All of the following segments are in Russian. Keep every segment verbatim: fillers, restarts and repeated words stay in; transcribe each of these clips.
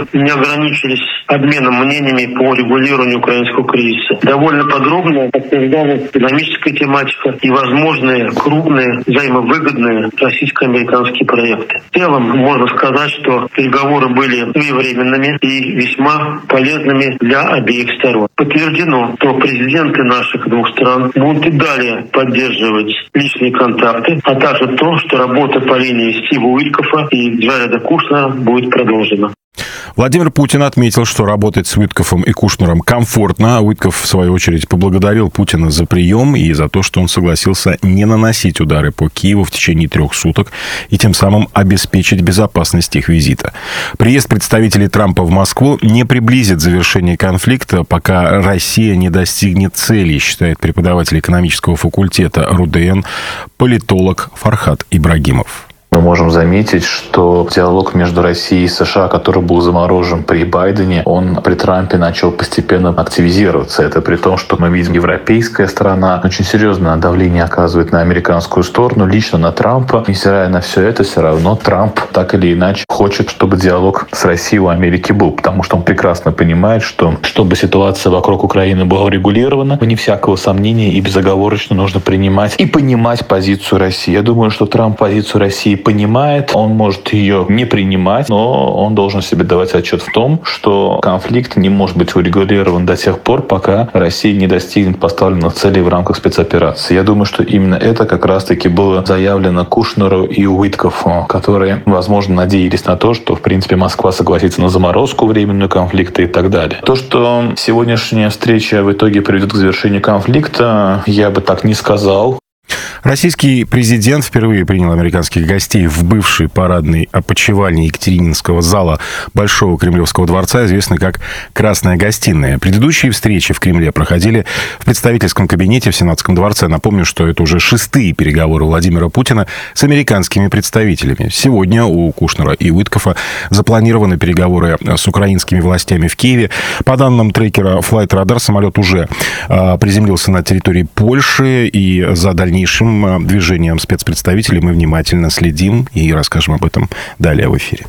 встрече не ограничились обменом мнениями по регулированию украинского кризиса. Довольно подробно обсуждалась экономическая тематика и возможные крупные взаимовыгодные российско-американские проекты. В целом можно сказать, что переговоры были своевременными и весьма полезными для обеих сторон. Подтверждено, что президенты наших двух стран будут и далее поддерживать личные контакты, а также то, что работа по линии Стива Уиткофа и Джареда Кушнера будет продолжена. Владимир Путин отметил, что работать с Уиткофом и Кушнером комфортно. Уиткоф, в свою очередь, поблагодарил Путина за прием и за то, что он согласился не наносить удары по Киеву в течение трех суток и тем самым обеспечить безопасность их визита. Приезд представителей Трампа в Москву не приблизит завершение конфликта, пока Россия не достигнет цели, считает преподаватель экономического факультета РУДН, политолог Фархад Ибрагимов. Мы можем заметить, что диалог между Россией и США, который был заморожен при Байдене, он при Трампе начал постепенно активизироваться. Это при том, что мы видим, европейская сторона очень серьезное давление оказывает на американскую сторону, лично на Трампа. Невзирая на все это, все равно Трамп так или иначе хочет, чтобы диалог с Россией у Америки был, потому что он прекрасно понимает, что чтобы ситуация вокруг Украины была урегулирована, вне всякого сомнения и безоговорочно нужно принимать и понимать позицию России. Я думаю, что Трамп позицию России понимает, он может ее не принимать, но он должен себе давать отчет в том, что конфликт не может быть урегулирован до тех пор, пока Россия не достигнет поставленных целей в рамках спецоперации. Я думаю, что именно это как раз-таки было заявлено Кушнеру и Уиткофу, которые, возможно, надеялись на то, что, в принципе, Москва согласится на заморозку временную конфликта и так далее. То, что сегодняшняя встреча в итоге приведет к завершению конфликта, я бы так не сказал. Российский президент впервые принял американских гостей в бывшей парадной опочивальне Екатерининского зала Большого Кремлевского дворца, известной как «Красная гостиная». Предыдущие встречи в Кремле проходили в представительском кабинете в Сенатском дворце. Напомню, что это уже шестые переговоры Владимира Путина с американскими представителями. Сегодня у Кушнера и Уиткофа запланированы переговоры с украинскими властями в Киеве. По данным трекера Flight Radar, самолет уже а, приземлился на территории Польши, и за дальнейшим движением спецпредставителей мы внимательно следим и расскажем об этом далее в эфире.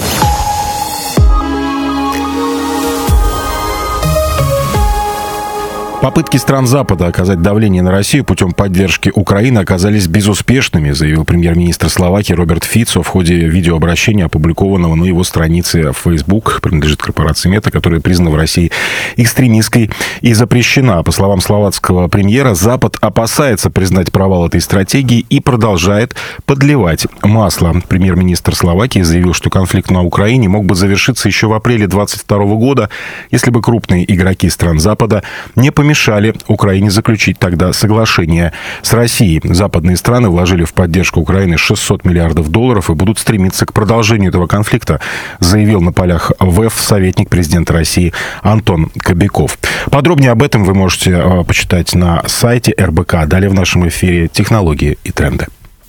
Попытки стран Запада оказать давление на Россию путем поддержки Украины оказались безуспешными, заявил премьер-министр Словакии Роберт Фицо в ходе видеообращения, опубликованного на его странице в Facebook, принадлежит корпорации Мета, которая признана в России экстремистской и запрещена. По словам словацкого премьера, Запад опасается признать провал этой стратегии и продолжает подливать масло. Премьер-министр Словакии заявил, что конфликт на Украине мог бы завершиться еще в апреле двадцать второго года, если бы крупные игроки стран Запада не помешали мешали Украине заключить тогда соглашение с Россией. Западные страны вложили в поддержку Украины шестьсот миллиардов долларов и будут стремиться к продолжению этого конфликта, заявил на полях ВЭФ советник президента России Антон Кобяков. Подробнее об этом вы можете почитать на сайте эр бэ ка. Далее в нашем эфире технологии и тренды.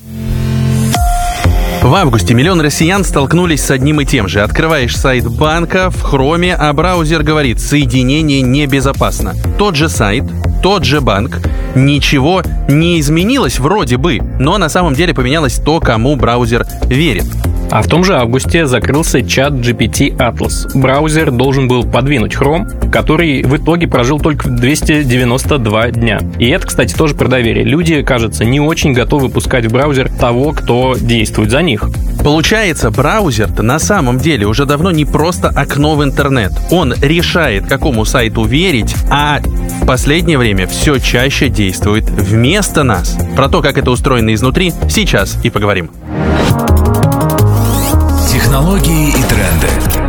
В августе миллионы россиян столкнулись с одним и тем же. Открываешь сайт банка в Хроме, а браузер говорит: соединение небезопасно. Тот же сайт, тот же банк. Ничего не изменилось вроде бы, но на самом деле поменялось то, кому браузер верит. А в том же августе закрылся чат джи пи ти Atlas. Браузер должен был подвинуть Chrome, который в итоге прожил только двести девяносто два дня. И это, кстати, тоже про доверие. Люди, кажется, не очень готовы пускать в браузер того, кто действует за них. Получается, браузер-то на самом деле уже давно не просто окно в интернет. Он решает, какому сайту верить, а в последнее время все чаще действует вместо нас. Про то, как это устроено изнутри, сейчас и поговорим. Технологии и тренды.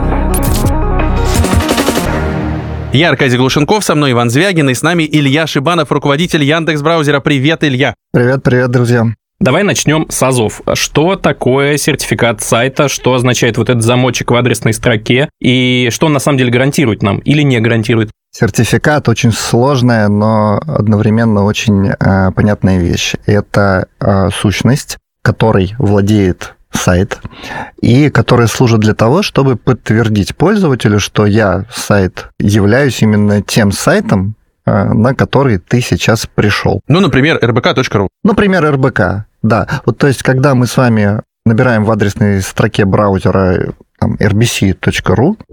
Я Аркадий Глушенков, со мной Иван Звягин, и с нами Илья Шибанов, руководитель Яндекс.Браузера. Привет, Илья. Привет, привет, друзья. Давай начнем с азов. Что такое сертификат сайта, что означает вот этот замочек в адресной строке, и что он на самом деле гарантирует нам или не гарантирует? Сертификат очень сложная, но одновременно очень э, понятная вещь. Это э, сущность, которой владеет сайт, и который служит для того, чтобы подтвердить пользователю, что я, сайт, являюсь именно тем сайтом, на который ты сейчас пришел. Ну, например, эр бэ ка точка ру. Например, эр бэ ка, да. Вот, то есть, когда мы с вами набираем в адресной строке браузера там, эр би си точка ру,